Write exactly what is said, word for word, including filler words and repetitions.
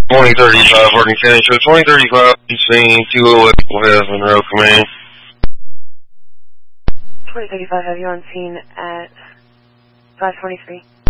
twenty thirty-five, Hardin County, show twenty thirty-five, scene two oh eight, West Monroe Command. twenty thirty-five, have you on scene at five twenty-three.